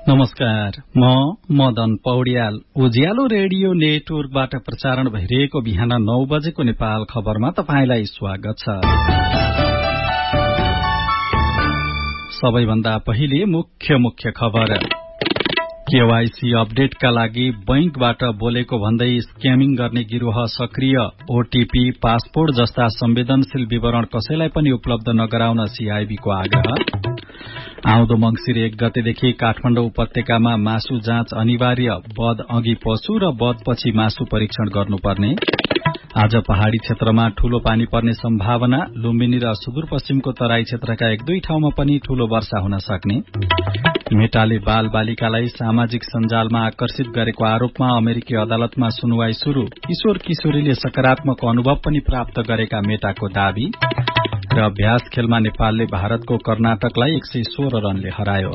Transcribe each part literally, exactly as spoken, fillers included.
नमस्कार, म मदन पौड्याल। उज्यालो रेडियो नेटवर्कबाट प्रसारण भइरहेको बिहान नौ बजेको नेपाल खबरमा तपाईंलाई स्वागत छ। सबैभन्दा पहिले मुख्य मुख्य खबर। केवाईसी अपडेटका लागि बैंकबाट बोलेको भन्दै स्क्यामिङ गर्ने गिरोह सक्रिय। ओटीपी, पासपोर्ट जस्ता संवेदनशील विवरण कसैलाई पनि उपलब्ध नगराउन सीआईबीको आग्रह। आउँदो मंगिर एक गतेदेखि काठमाडौँ उपत्यकामा मासु जाँच अनिवार्य। बध अघि पशु र बधपछि मासु परीक्षण गर्नुपर्ने। आज पहाड़ी क्षेत्रमा ठूलो पानी पर्ने सम्भावना। लुम्बिनी र सुदूरपश्चिमको तराई क्षेत्रका एक दुई ठाउँमा पनि ठूलो वर्षा हुन सक्ने। मेटाले बाल बालिकालाई सामाजिक सञ्जालमा आकर्षित गरेको आरोपमा अमेरिकी अदालतमा सुनवाई शुरू। किशोर किशोरीले सकारात्मक अनुभव पनि प्राप्त गरेका मेटाको दावी। र अभ्यास खेलमा नेपालले भारतको कर्नाटकलाई एक सय सोह्र रनले हरायो।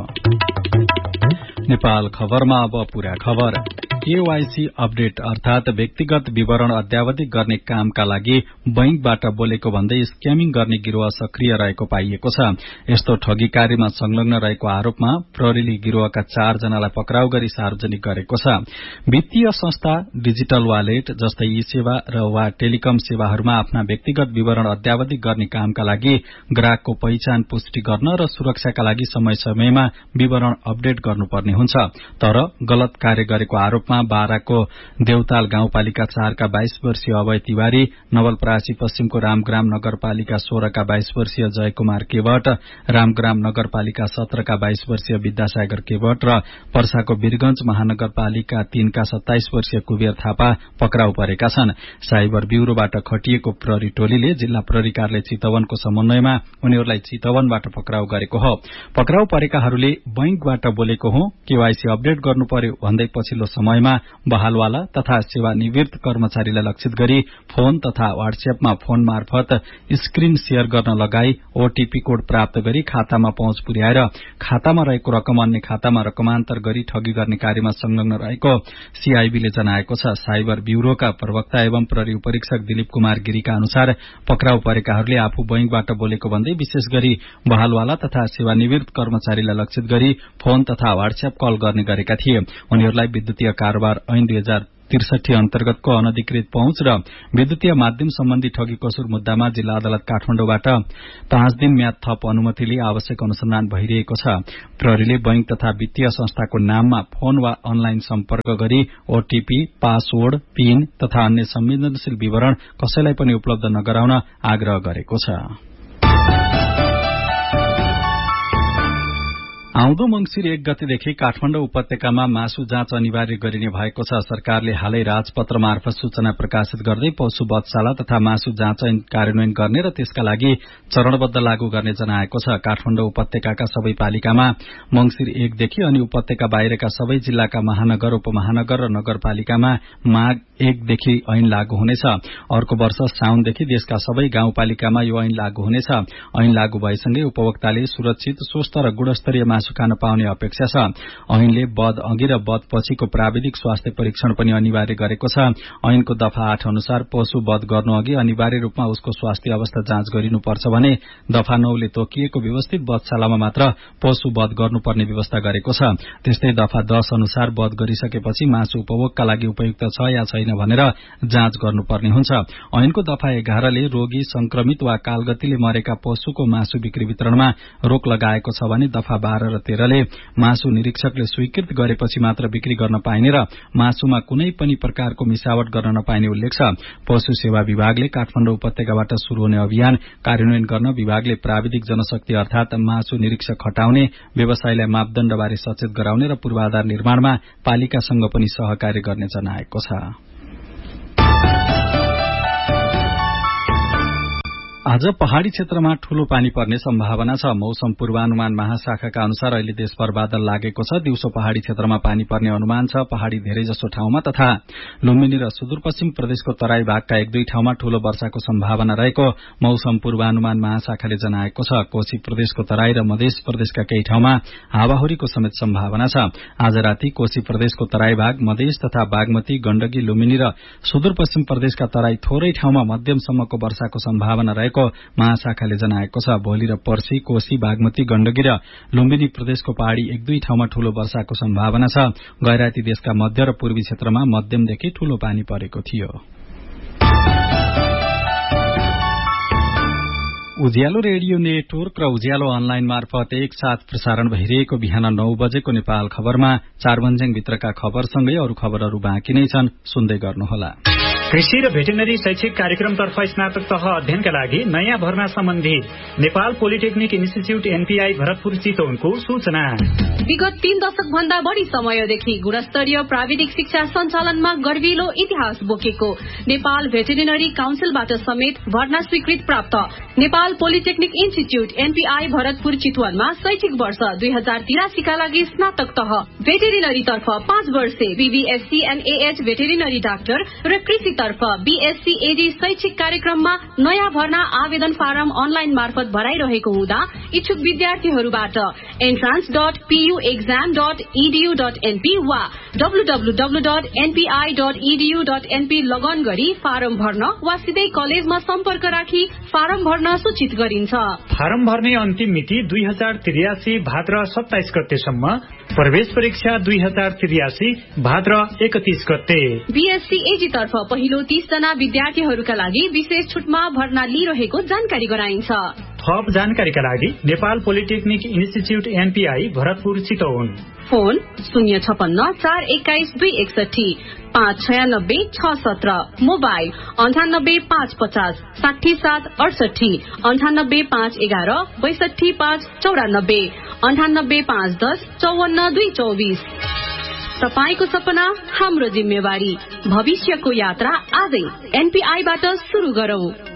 नेपाल खबरमा अब पूरा खबर। केवाईसी अपडेट अर्थात व्यक्तिगत विवरण अद्यावधिक गर्ने कामका लागि बैंकबाट बोलेको भन्दै स्क्यामिङ गर्ने गिरोह सक्रिय रहेको पाइएको छ। यस्तो ठगी कार्यमा संलग्न रहेको आरोपमा प्रहरीले गिरोहका चार जनालाई पक्राउ गरी सार्वजनिक गरेको छ। वित्तीय संस्था, डिजिटल वालेट जस्तै ई सेवा र वा टेलिकम सेवाहरूमा आफ्ना व्यक्तिगत विवरण अद्यावधिक गर्ने कामका लागि ग्राहकको पहिचान पुष्टि गर्न र सुरक्षाका लागि समय समयमा विवरण अपडेट गर्नुपर्ने हुन्छ। तर गलत कार्य गरेको आरोपमा बाराको देवताल गाउँपालिका चारका बाइस वर्षीय अभय तिवारी, नवलपरासी पश्चिमको रामग्राम नगरपालिका सोह्रका बाइस वर्षीय जयकुमार केवट, रामग्राम नगरपालिका सत्रका बाइस वर्षीय विद्यासागर केवट र पर्साको वीरगंज महानगरपालिका तीनका सत्ताइस वर्षीय कुबेर थापा पक्राउ परेका छन्। साइबर ब्यूरोबाट खटिएको प्रहरी टोलीले जिल्ला प्रहरी कार्यालय चितवनको समन्वयमा उनीहरूलाई चितवनबाट पक्राउ गरेको हो। पक्राउ परेकाहरूले बैंकबाट बोलेको हो, केवाईसी अपडेट गर्नु पर्यो भन्दै पछिल्लो समयमा बहालवाला तथा सेवानिवृत्त कर्मचारीलाई लक्षित गरी फोन तथा व्हाट्सएपमा फोन मार्फत स्क्रिन शेयर गर्न लगाई ओटीपी कोड प्राप्त गरी खातामा पहुँच पुर्याएर खातामा रहेको रकम अन्य खातामा रकमान्तर गरी ठगी गर्ने कार्यमा संलग्न रहेको सीआईबीले जनाएको छ। साइबर ब्यूरोका प्रवक्ता एवं प्रहरी उपरीक्षक दिलीप कुमार गिरीका अनुसार पक्राउ परेकाहरूले आफू बैंकबाट बोलेको भन्दै विशेष गरी बहालवाला तथा सेवानिवृत्त कर्मचारीलाई लक्षित गरी फोन तथा व्हाट्सएप कल गर्ने गरेका थिए। उनीहरूलाई विद्युतीय कारोबार ऐन दुई हजार त्रिसठी अन्तर्गतको अनधिकृत पहुँच र विद्युतीय माध्यम सम्बन्धी ठगी कसुर मुद्दामा जिल्ला अदालत काठमाडौँबाट पाँच दिन म्याद थप अनुमति लिई आवश्यक अनुसन्धान भइरहेको छ। प्रहरीले बैंक तथा वित्तीय संस्थाको नाममा फोन वा अनलाइन सम्पर्क गरी ओटीपी, पासवर्ड, पिन तथा अन्य संवेदनशील विवरण कसैलाई पनि उपलब्ध नगराउन आग्रह गरेको छ। आउँदो मंगिर एक गतेदेखि काठमाडौँ उपत्यकामा मासु जाँच अनिवार्य गरिने भएको छ। सरकारले हालै राजपत्र मार्फत सूचना प्रकाशित गर्दै पशु वधशाला तथा मासु जाँच ऐन कार्यान्वयन गर्ने र त्यसका लागि चरणबद्ध लागू गर्ने जनाएको छ। काठमाडौँ उपत्यकाका सबै पालिकामा मंगिर एकदेखि अनि उपत्यका बाहिरका सबै जिल्लाका महानगर, उपमहानगर र नगरपालिकामा माघ एकदेखि ऐन लागू हुनेछ। अर्को वर्ष साउनदेखि देशका सबै गाउँपालिकामा यो ऐन लागू हुनेछ। ऐन लागू भएसँगै उपभोक्ताले सुरक्षित, स्वस्थ र गुणस्तरीय मासु खान पाउने अपेक्षा छ। ऐनले बध अघि र बध पछिको प्राविधिक स्वास्थ्य परीक्षण पनि अनिवार्य गरेको छ। ऐनको दफा आठ अनुसार पशु वध गर्नु अघि अनिवार्य रूपमा उसको स्वास्थ्य अवस्था जाँच गरिनुपर्छ भने दफा नौले तोकिएको व्यवस्थित वधशालामा मात्र पशु वध गर्नुपर्ने व्यवस्था गरेको छ। त्यस्तै दफा दश अनुसार वध गरिसकेपछि मासु उपभोगका लागि उपयुक्त छ या छैन भनेर जाँच गर्नुपर्ने हुन्छ। ऐनको दफा एघारले रोगी, संक्रमित वा कालगतिले मरेका पशुको मासु बिक्री वितरणमा रोक लगाएको छ भने दफा बाह्र र तेह्रले मासु निरीक्षकले स्वीकृत गरेपछि मात्र बिक्री गर्न पाइने र मासुमा कुनै पनि प्रकारको मिसावट गर्न नपाइने उल्लेख छ। पशु सेवा विभागले काठमाडौँ उपत्यकाबाट शुरू हुने अभियान कार्यान्वयन गर्न विभागले प्राविधिक जनशक्ति अर्थात मासु निरीक्षक हटाउने, व्यवसायलाई मापदण्डबारे सचेत गराउने र पूर्वाधार निर्माणमा पालिकासँग पनि सहकार्य गर्ने जनाएको छ। आज पहाड़ी क्षेत्रमा ठूलो पानी पर्ने सम्भावना छ। मौसम पूर्वानुमान महाशाखाका अनुसार अहिले देशभर बादल लागेको छ। दिउँसो पहाड़ी क्षेत्रमा पानी पर्ने अनुमान छ। पहाड़ी धेरैजसो ठाउँमा तथा लुम्बिनी र सुदूरपश्चिम प्रदेशको तराई भागका एक दुई ठाउँमा ठूलो वर्षाको सम्भावना रहेको मौसम पूर्वानुमान महाशाखाले जनाएको छ। कोशी प्रदेशको तराई र मध्य प्रदेशका केही ठाउँमा हावाहुरीको समेत सम्भावना छ। आज राति कोशी प्रदेशको तराई भाग, मधेस तथा बागमती, गण्डकी, लुम्बिनी र सुदूरपश्चिम प्रदेशका तराई थोरै ठाउँमा मध्यमसम्मको वर्षाको सम्भावना रहेको भएको महाशाखाले जनाएको छ। भोलि र पर्सि कोशी, बागमती, गण्डकी र लुम्बिनी प्रदेशको पहाड़ी एक दुई ठाउँमा ठूलो वर्षाको सम्भावना छ। गैराती देशका मध्य र पूर्वी क्षेत्रमा मध्यमदेखि ठूलो पानी परेको थियो। उज्यालो रेडियो नेटवर्क र उज्यालो अनलाइन मार्फत एकसाथ प्रसारण भइरहेको बिहान नौ बजेको नेपाल खबरमा चारबन्ज्याङ भित्रका खबरसँगै अरू खबरहरू बाँकी नै छन्, सुन्दै गर्नुहोला। कृषि र भेटेनरी शैक्षिक कार्यक्रमतर्फ स्नातक तह अध्ययनका लागि नयाँ भर्ना सम्बन्धी Nepal polytechnic institute NPI Bharatpur चितवनको सूचना। विगत तीन दशक भन्दा बढ़ी समयदेखि गुणस्तरीय प्राविधिक शिक्षा सञ्चालनमा गर्विलो इतिहास बोकेको नेपाल भेटेरिनरी काउन्सिलबाट समेत भर्ना स्वीकृत प्राप्त Nepal polytechnic institute NPI Bharatpur चितवनमा शैक्षिक वर्ष दुई हजार तिरासीका लागि स्नातक तह भेटेरिनरी तर्फ पाँच वर्षे बीबीएससी एनएएच भेटेरिनरी डाक्टर र कृषि तर्फ बीएससी एडी शैक्षिक कार्यक्रममा नयाँ भर्ना आवेदन फारम अनलाइन मार्फत भराइरहेको हुँदा इच्छुक विद्यार्थीहरूबाट entrance dot PU exam dot edu dot NP वा डब्लूडब्लूडब्लू dot NPI dot edu dot NP लगन गरी फारम भर्न वा सिधै कलेजमा सम्पर्क राखी फारम भर्न सूचित गरिन्छ। फारम भर्ने अन्तिम मिति दुई हजार त्रियासी भाद्र सत्ताइस गतेसम्म, प्रवेश परीक्षा दुई हजार त्रियासी भाद्र एकतीस गते। बीएससी एजी तर्फ पहिलो तीस जना विद्यार्थीहरूका लागि विशेष छुटमा भर्ना लिइरहेको जानकारी गराइन्छ। थप जानकारीका लागि Nepal polytechnic institute NPI Bharatpur Chitwan, phone शून्य छपन्न चार एक्काइस दुई एकसठी पाँच छयानब्बे छ सत्र, मोबाइल अन्ठानब्बे पाँच पचास साठी सात अडसठी, अन्ठानब्बे पाँच एघार बैसठी पाँच चौरानब्बे, अन्ठानब्बे पाँच दस चौवन्न दुई चौबिस। तपाईको सपना हाम्रो जिम्मेवारी, भविष्यको यात्रा आजै एनपीआईबाट शुरू गरौं।